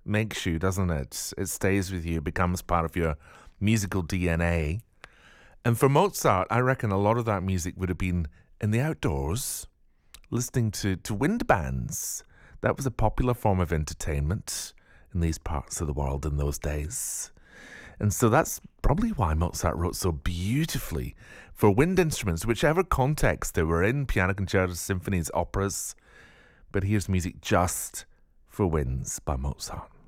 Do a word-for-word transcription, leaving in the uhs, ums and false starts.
makes you, doesn't it? It stays with you, becomes part of your musical D N A. And for Mozart, I reckon a lot of that music would have been in the outdoors, listening to, to wind bands. That was a popular form of entertainment in these parts of the world in those days. And so that's probably why Mozart wrote so beautifully for wind instruments, whichever context they were in, piano concertos, symphonies, operas. But here's music just for winds by Mozart.